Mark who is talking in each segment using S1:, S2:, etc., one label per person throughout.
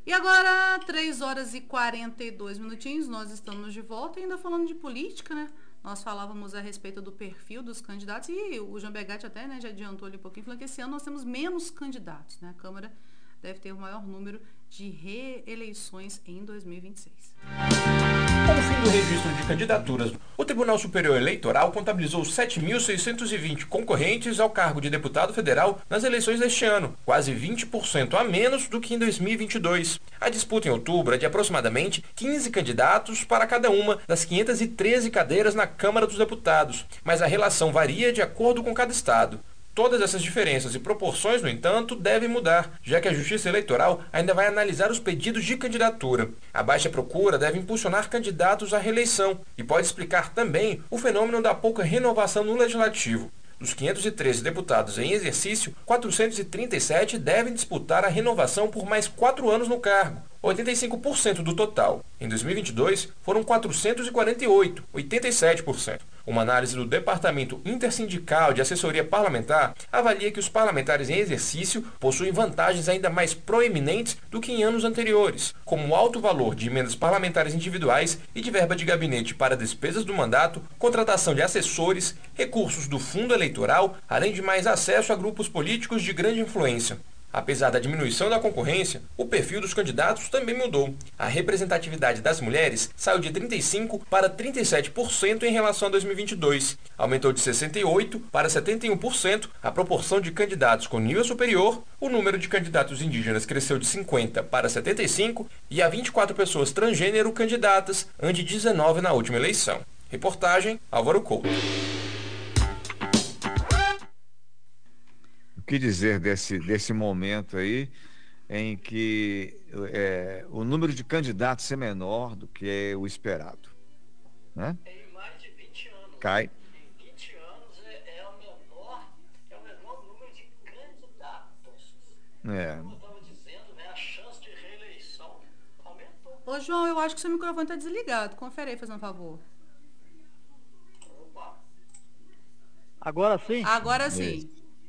S1: E agora, 3 horas e 42 minutinhos, nós estamos de volta ainda falando de política, né? Nós falávamos a respeito do perfil dos candidatos e o Jean Begatti até, né, já adiantou ali um pouquinho, falando que esse ano nós temos menos candidatos, né? A Câmara deve ter o maior número de reeleições em 2026.
S2: Com o fim do registro de candidaturas, o Tribunal Superior Eleitoral contabilizou 7.620 concorrentes ao cargo de deputado federal nas eleições deste ano, quase 20% a menos do que em 2022. A disputa em outubro é de aproximadamente 15 candidatos para cada uma das 513 cadeiras na Câmara dos Deputados, mas a relação varia de acordo com cada estado. Todas essas diferenças e proporções, no entanto, devem mudar, já que a Justiça Eleitoral ainda vai analisar os pedidos de candidatura. A baixa procura deve impulsionar candidatos à reeleição e pode explicar também o fenômeno da pouca renovação no Legislativo. Dos 513 deputados em exercício, 437 devem disputar a renovação por mais 4 anos no cargo, 85% do total. Em 2022, foram 448, 87%. Uma análise do Departamento Intersindical de Assessoria Parlamentar avalia que os parlamentares em exercício possuem vantagens ainda mais proeminentes do que em anos anteriores, como o alto valor de emendas parlamentares individuais e de verba de gabinete para despesas do mandato, contratação de assessores, recursos do fundo eleitoral, além de mais acesso a grupos políticos de grande influência. Apesar da diminuição da concorrência, o perfil dos candidatos também mudou. A representatividade das mulheres saiu de 35% para 37% em relação a 2022. Aumentou de 68% para 71% a proporção de candidatos com nível superior, o número de candidatos indígenas cresceu de 50 para 75 e há 24 pessoas transgênero candidatas, ante 19 na última eleição. Reportagem Álvaro Couto.
S3: O que dizer desse momento aí em que o número de candidatos é menor do que o esperado, né?
S4: Em mais de 20 anos.
S3: Cai.
S4: Em 20 anos é o menor número de candidatos.
S3: É.
S4: Como eu estava dizendo, né, a chance de reeleição aumentou.
S1: Ô, João, eu acho que seu microfone está desligado. Confere aí, fazendo um favor.
S4: Opa.
S5: Agora sim,
S1: Agora sim.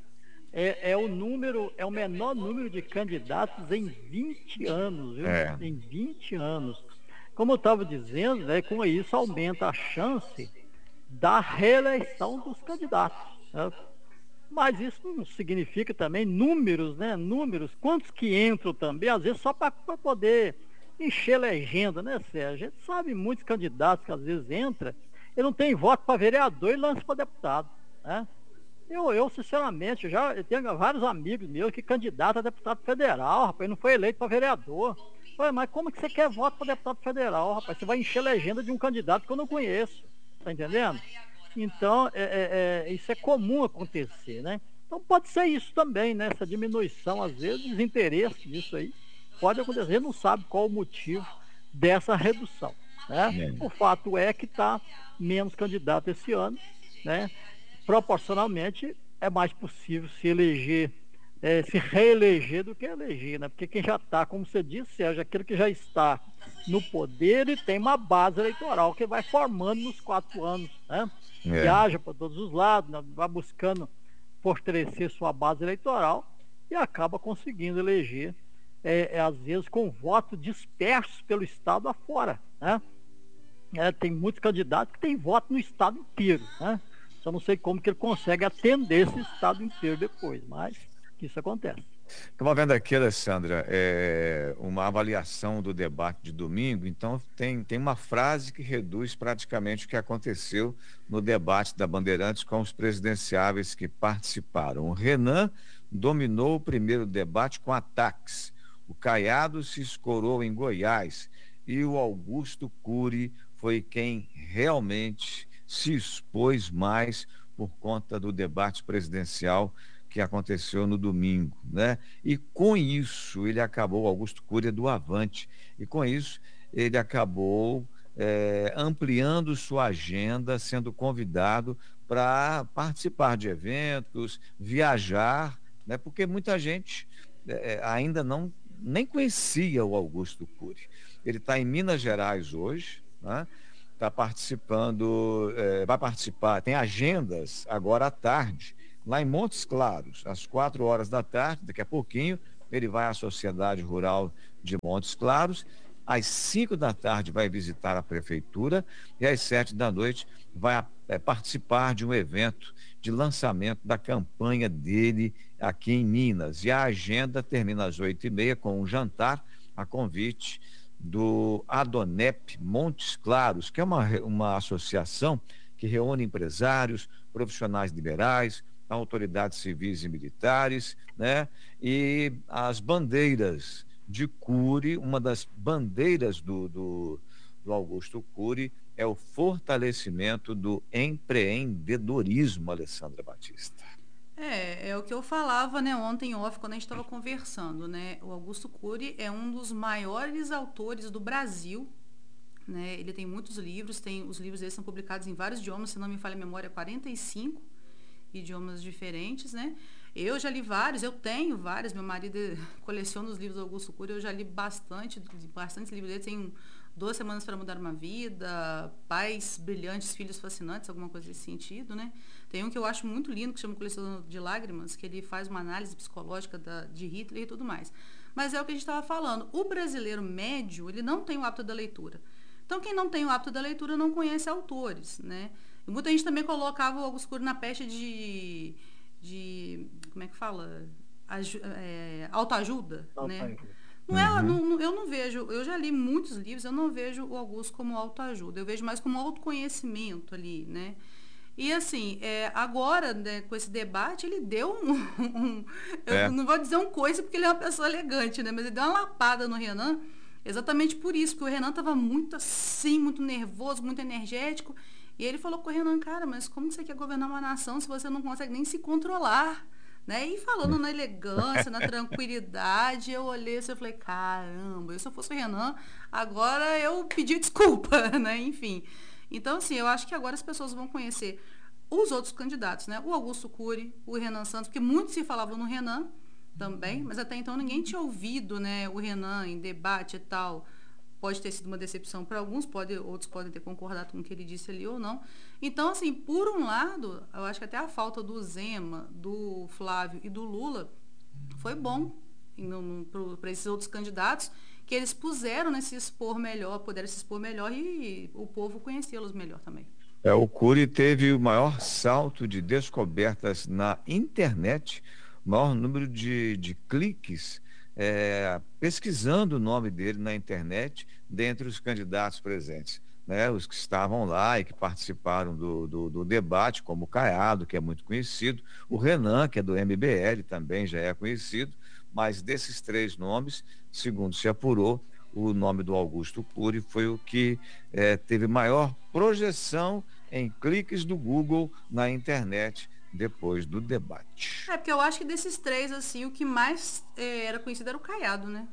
S5: é o menor número de candidatos em 20 anos, viu?
S3: É.
S5: Em 20 anos. Como eu estava dizendo, né, com isso aumenta a chance da reeleição dos candidatos, né? Mas isso não significa também números, né? Números, quantos que entram também, às vezes só para poder encher legenda, né, Sérgio? A gente sabe muitos candidatos que às vezes entram, ele não tem voto para vereador e lança para deputado, né? Eu sinceramente, eu tenho vários amigos meus que candidatam a deputado federal, rapaz, não foi eleito para vereador. Ué, mas como que você quer voto para deputado federal, rapaz? Você vai encher legenda de um candidato que eu não conheço, tá entendendo? Então, isso é comum acontecer, né? Então pode ser isso também, né? Essa diminuição, às vezes, desinteresse disso aí, pode acontecer, não sabe qual o motivo dessa redução, né? O fato é que está menos candidato esse ano, né? Proporcionalmente é mais possível se eleger, se reeleger do que eleger, né? Porque quem já está, como você disse, Sérgio, aquele que já está no poder e tem uma base eleitoral que vai formando nos 4 anos, né? Viaja para todos os lados, né? Vai buscando fortalecer sua base eleitoral e acaba conseguindo eleger, às vezes com votos dispersos pelo estado afora, né? Tem muitos candidatos que têm voto no estado inteiro, né? Só não sei como que ele consegue atender esse estado inteiro depois, mas isso acontece.
S3: Estava vendo aqui, Alessandra, uma avaliação do debate de domingo, então tem uma frase que reduz praticamente o que aconteceu no debate da Bandeirantes com os presidenciáveis que participaram. O Renan dominou o primeiro debate com ataques, o Caiado se escorou em Goiás e o Augusto Cury foi quem realmente se expôs mais por conta do debate presidencial que aconteceu no domingo, né? E com isso ele acabou, Augusto Cury do Avante, e com isso ele acabou ampliando sua agenda, sendo convidado para participar de eventos, viajar, né? Porque muita gente ainda nem conhecia o Augusto Cury. Ele está em Minas Gerais hoje, né? Está participando, vai participar, tem agendas agora à tarde, lá em Montes Claros, às 4 horas da tarde, daqui a pouquinho, ele vai à Sociedade Rural de Montes Claros, às 5 da tarde vai visitar a prefeitura e às 7 da noite vai participar de um evento de lançamento da campanha dele aqui em Minas. E a agenda termina às 8h30 com um jantar a convite do Adonep Montes Claros, que é uma associação que reúne empresários, profissionais liberais, autoridades civis e militares, né? E as bandeiras de Cury, uma das bandeiras do Augusto Cury é o fortalecimento do empreendedorismo, Alessandra Batista.
S1: É o que eu falava, né, ontem off, quando a gente estava conversando, né? O Augusto Cury é um dos maiores autores do Brasil, né? Ele tem muitos livros, os livros dele são publicados em vários idiomas, se não me falha a memória, 45 idiomas diferentes, né? Eu já li vários, eu tenho vários, meu marido coleciona os livros do Augusto Cury, eu já li bastante livros dele, tem 2 Semanas para Mudar uma Vida, Pais Brilhantes, Filhos Fascinantes, alguma coisa desse sentido, né? Tem um que eu acho muito lindo, que chama Colecionador de Lágrimas, que ele faz uma análise psicológica de Hitler e tudo mais. Mas é o que a gente estava falando, o brasileiro médio, ele não tem o hábito da leitura. Então, quem não tem o hábito da leitura não conhece autores, né? E muita gente também colocava o Augusto Cury na peste de como é que fala? Autoajuda, né? Eu não vejo, eu já li muitos livros, eu não vejo o Augusto como autoajuda, eu vejo mais como autoconhecimento ali, né? E assim, agora, né, com esse debate, ele deu eu não vou dizer um coice porque ele é uma pessoa elegante, né? Mas ele deu uma lapada no Renan, exatamente por isso, porque o Renan estava muito assim, muito nervoso, muito energético, e ele falou com o Renan, cara, mas como você quer governar uma nação se você não consegue nem se controlar? Né? E falando na elegância, na tranquilidade, eu olhei assim, eu falei, caramba, se eu fosse o Renan, agora eu pedi desculpa, né? Enfim. Então, assim, eu acho que agora as pessoas vão conhecer os outros candidatos, né? O Augusto Cury, o Renan Santos, porque muitos se falavam no Renan também, mas até então ninguém tinha ouvido, né, o Renan em debate e tal. Pode ter sido uma decepção para alguns, outros podem ter concordado com o que ele disse ali ou não. Então, assim, por um lado, eu acho que até a falta do Zema, do Flávio e do Lula foi bom para esses outros candidatos, que eles puderam se expor melhor e o povo conhecê-los melhor também.
S3: O Cury teve o maior salto de descobertas na internet, o maior número de cliques pesquisando o nome dele na internet dentre os candidatos presentes, né? Os que estavam lá e que participaram do debate, como o Caiado, que é muito conhecido, o Renan, que é do MBL, também já é conhecido, mas desses 3 nomes, segundo se apurou, o nome do Augusto Cury foi o que teve maior projeção em cliques do Google na internet depois do debate.
S1: Porque eu acho que desses 3, assim, o que mais era conhecido era o Caiado, né?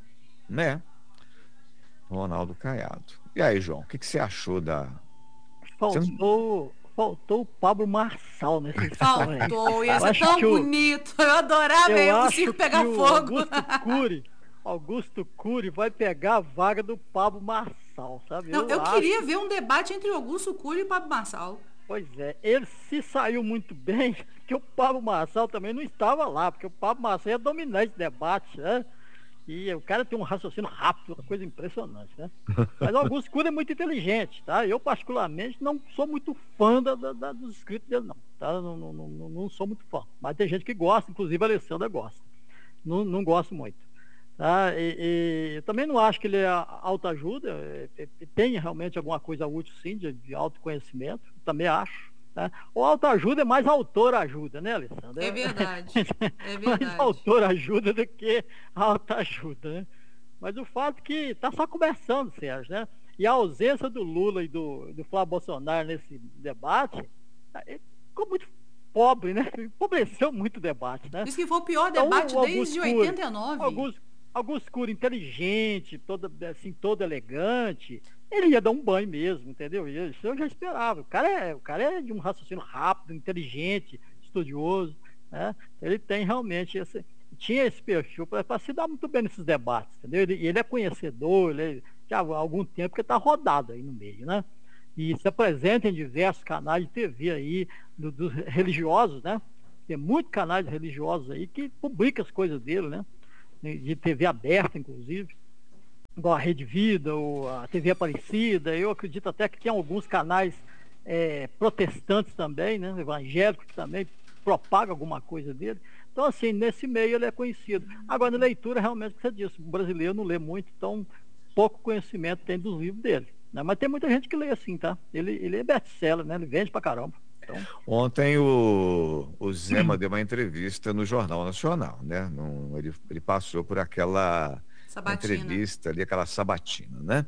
S3: Ronaldo Caiado. E aí, João, o que você achou da...
S5: Faltou o Pablo Marçal nesse
S1: Faltou, ia ser tão bonito. Eu adorava o circo pegar fogo.
S5: Augusto Cury vai pegar a vaga do Pablo Marçal, sabe?
S1: Não, eu queria ver um debate entre o Augusto Cury e o Pablo Marçal.
S5: Pois é, ele se saiu muito bem, que o Pablo Marçal também não estava lá, porque o Pablo Marçal ia dominar esse debate, né? E o cara tem um raciocínio rápido, uma coisa impressionante, né? Mas o Augusto Cury é muito inteligente, tá? Eu, particularmente, não sou muito fã dos escritos dele, não, tá? Não sou muito fã. Mas tem gente que gosta, inclusive a Alessandra gosta. Não gosto muito. Tá? E eu também não acho que ele é autoajuda, tem realmente alguma coisa útil, sim, de autoconhecimento, também acho. Tá? O autoajuda é mais autor-ajuda, né, Alessandra?
S1: É verdade. É verdade.
S5: Mais autor-ajuda do que autoajuda, né? Mas o fato é que está só conversando, Sérgio, né? E a ausência do Lula e do Flávio Bolsonaro nesse debate ficou muito pobre, né? Empobreceu muito o debate, né?
S1: Isso que foi o pior debate desde 89.
S5: Augusto Cury inteligente, todo elegante, ele ia dar um banho mesmo, entendeu? Isso eu já esperava. O cara é de um raciocínio rápido, inteligente, estudioso, né? Ele tem realmente tinha esse perfil para se dar muito bem nesses debates, entendeu? Ele é conhecedor, ele já há algum tempo que está rodado aí no meio, né? E se apresenta em diversos canais de TV aí, dos religiosos, né? Tem muitos canais religiosos aí que publicam as coisas dele, né? de TV aberta, inclusive, igual a Rede Vida ou a TV Aparecida. Eu acredito até que tem alguns canais protestantes também, né, evangélicos, que também propagam alguma coisa dele. Então, assim, nesse meio ele é conhecido. Agora, na leitura, realmente, o que você disse, o brasileiro não lê muito, então pouco conhecimento tem dos livros dele. Né? Mas tem muita gente que lê assim, tá? Ele é best-seller, né? Ele vende pra caramba. Então...
S3: Ontem o Zema deu uma entrevista no Jornal Nacional, né? Ele passou por aquela
S1: Sabatina.
S3: entrevista ali, aquela sabatina, né?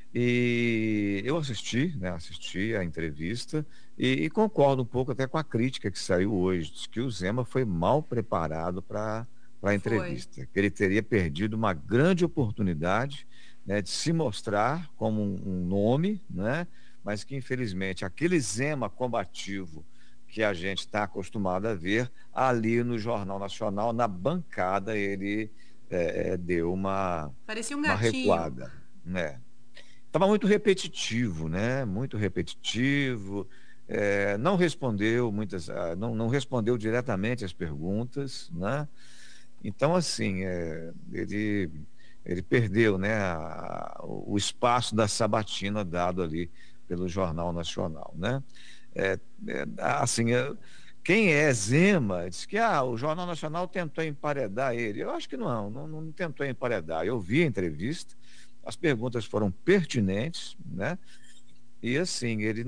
S3: E eu assisti a entrevista e concordo um pouco até com a crítica que saiu hoje, diz que o Zema foi mal preparado para a entrevista, que ele teria perdido uma grande oportunidade, né, de se mostrar como um nome, né, mas que infelizmente aquele Zema combativo que a gente está acostumado a ver ali no Jornal Nacional, na bancada, ele deu
S1: parecia um
S3: uma
S1: gatinho.
S3: recuada, né? Estava muito repetitivo, né? Muito repetitivo. Não respondeu não respondeu diretamente as perguntas, né? Então, assim, ele perdeu, né, o espaço da sabatina dado ali pelo Jornal Nacional, né? Assim, quem é Zema diz que o Jornal Nacional tentou emparedar ele. Eu acho que não tentou emparedar. Eu vi a entrevista, as perguntas foram pertinentes, né? E assim, ele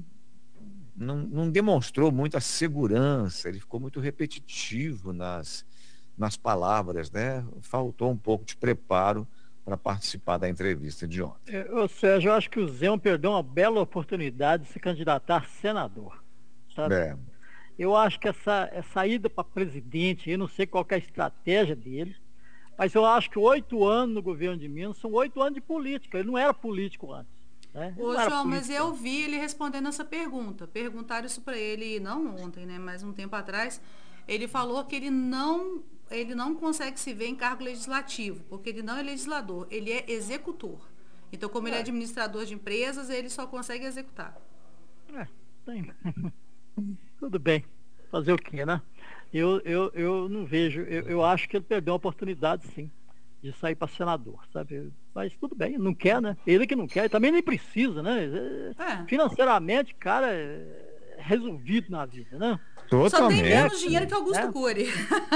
S3: não demonstrou muita segurança, ele ficou muito repetitivo nas palavras, né? Faltou um pouco de preparo para participar da entrevista de ontem.
S5: Ou seja, eu acho que o Zema perdeu uma bela oportunidade de se candidatar a senador, sabe? Eu acho que essa ida para presidente, eu não sei qual que é a estratégia dele, mas eu acho que 8 anos no governo de Minas são 8 anos de política. Ele não era político antes. Né?
S1: Ô, João, mas eu vi ele respondendo essa pergunta. Perguntaram isso para ele, não ontem, né? Mas um tempo atrás. Ele falou que ele não consegue se ver em cargo legislativo, porque ele não é legislador, ele é executor. Então, como ele é administrador de empresas, ele só consegue executar.
S5: Tem. Tudo bem. Fazer o quê, né? Eu não vejo, eu acho que ele perdeu a oportunidade, sim, de sair para senador, sabe? Mas tudo bem, não quer, né? Ele que não quer, também nem precisa, né? Financeiramente, cara, é resolvido na vida, né?
S3: Totalmente.
S1: Só tem menos dinheiro que Augusto Cury.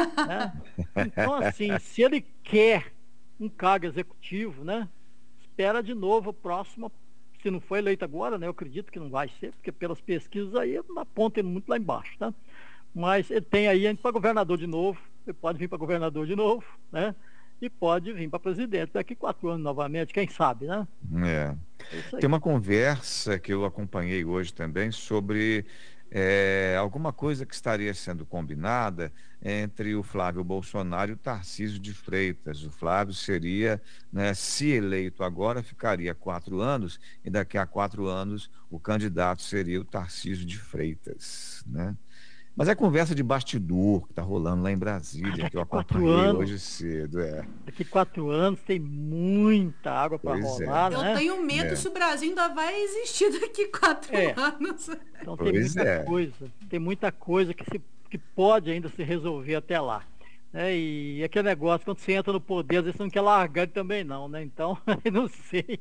S5: Então, assim, se ele quer um cargo executivo, né? Espera de novo o próximo, se não for eleito agora, né? Eu acredito que não vai ser, porque pelas pesquisas aí apontam ele muito lá embaixo, tá? Mas ele tem aí para governador de novo, ele pode vir para governador de novo, né? E pode vir para presidente daqui 4 anos novamente, quem sabe, né?
S3: Tem uma conversa que eu acompanhei hoje também sobre alguma coisa que estaria sendo combinada entre o Flávio Bolsonaro e o Tarcísio de Freitas. O Flávio seria, né, se eleito agora, ficaria 4 anos, e daqui a 4 anos o candidato seria o Tarcísio de Freitas, né? Mas é conversa de bastidor que está rolando lá em Brasília, que eu acompanhei hoje cedo.
S5: Daqui 4 anos tem muita água para rolar, né?
S1: Eu tenho medo se o Brasil ainda vai existir daqui 4 anos.
S5: Então tem muita coisa que pode ainda se resolver até lá. E aquele negócio, quando você entra no poder, às vezes você não quer largar ele também não, né? Então, eu não sei.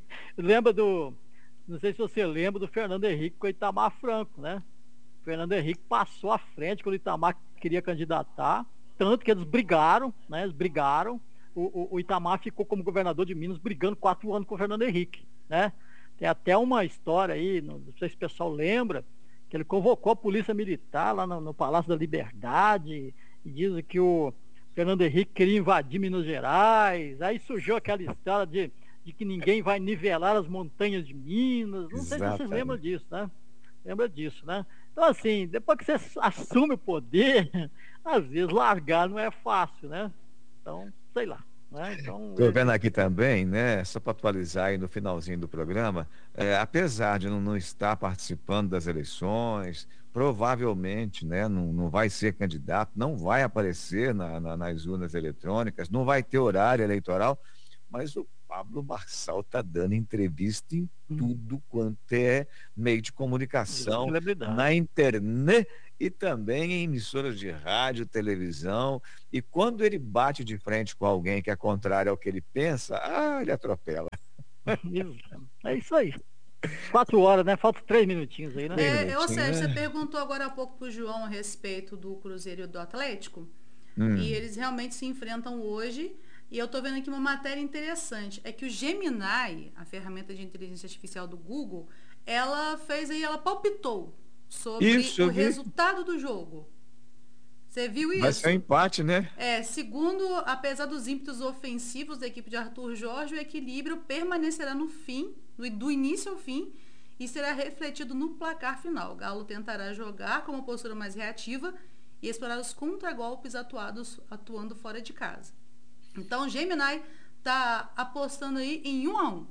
S5: Não sei se você lembra do Fernando Henrique com o Itamar Franco, né? Fernando Henrique passou à frente quando o Itamar queria candidatar, tanto que eles brigaram, né? Eles brigaram. O Itamar ficou como governador de Minas brigando 4 anos com o Fernando Henrique, né? Tem até uma história aí, não sei se o pessoal lembra, que ele convocou a polícia militar lá no Palácio da Liberdade e dizem que o Fernando Henrique queria invadir Minas Gerais. Aí surgiu aquela história de que ninguém vai nivelar as montanhas de Minas. Não sei se vocês lembram disso, né? Lembra disso, né? Então, assim, depois que você assume o poder, às vezes largar não é fácil, né? Então, sei lá. Né? Então,
S3: estou vendo aqui também, né? Só para atualizar aí no finalzinho do programa, apesar de não estar participando das eleições, provavelmente, né, não vai ser candidato, não vai aparecer nas urnas eletrônicas, não vai ter horário eleitoral, mas Pablo Marçal está dando entrevista em tudo quanto é meio de comunicação, na internet e também em emissoras de rádio, televisão. E quando ele bate de frente com alguém que é contrário ao que ele pensa, ele atropela.
S5: É isso aí. 4 horas, né? Faltam 3 minutinhos aí, né?
S1: Ou seja, você perguntou agora há pouco pro João a respeito do Cruzeiro e do Atlético. E eles realmente se enfrentam hoje. E eu tô vendo aqui uma matéria interessante. É que o Gemini, a ferramenta de inteligência artificial do Google, ela palpitou sobre o resultado do jogo. Você viu isso?
S3: Vai ser um empate, né?
S1: Segundo, apesar dos ímpetos ofensivos da equipe de Arthur Jorge, o equilíbrio permanecerá no fim, do início ao fim, e será refletido no placar final. O Galo tentará jogar com uma postura mais reativa e explorar os contragolpes atuando fora de casa. Então, o Gemini tá apostando aí em 1-1.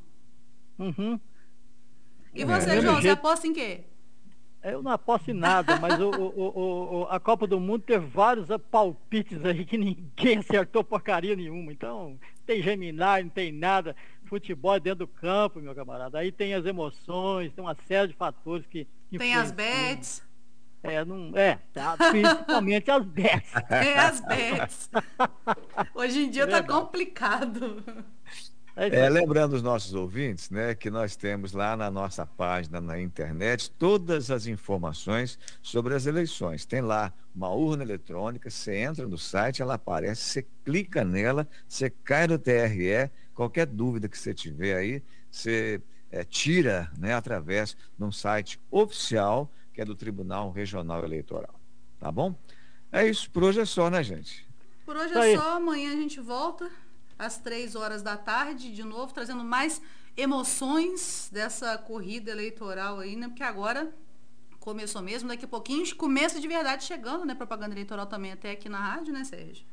S1: E você, João, você aposta em quê?
S5: Eu não aposto em nada, mas a Copa do Mundo teve vários palpites aí que ninguém acertou porcaria nenhuma. Então, tem Gemini, não tem nada. Futebol é dentro do campo, meu camarada. Aí tem as emoções, tem uma série de fatores que
S1: tem as bets.
S5: Principalmente as bets.
S1: Tem as bets. Hoje em dia tá complicado.
S3: Lembrando os nossos ouvintes, né, que nós temos lá na nossa página na internet todas as informações sobre as eleições. Tem lá uma urna eletrônica, você entra no site, ela aparece, você clica nela, você cai no TRE, qualquer dúvida que você tiver aí, você tira, né, através de um site oficial que é do Tribunal Regional Eleitoral. Tá bom? É isso, por hoje é só, né, gente?
S1: Por hoje é só, amanhã a gente volta às 3 horas da tarde, de novo, trazendo mais emoções dessa corrida eleitoral aí, né? Porque agora começou mesmo, daqui a pouquinho começa de verdade chegando, né? Propaganda eleitoral também até aqui na rádio, né, Sérgio?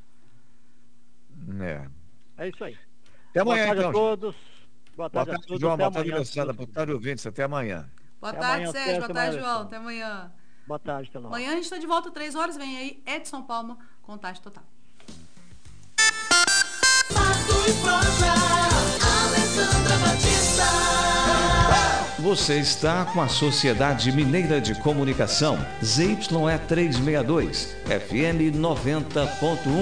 S5: É isso aí.
S3: Até amanhã,
S5: boa tarde
S3: então.
S5: A todos. Boa tarde a todos.
S3: João. Boa tarde, Alessandra. Boa tarde, ouvintes. Até amanhã.
S1: Boa tarde, Sérgio. Boa tarde, João. Até amanhã.
S5: Boa tarde, até logo.
S1: Amanhã a gente está de volta 3 horas. Vem aí Edson Palma, Contagem Total.
S6: Você está com a Sociedade Mineira de Comunicação, ZYE 362, FM 90.1.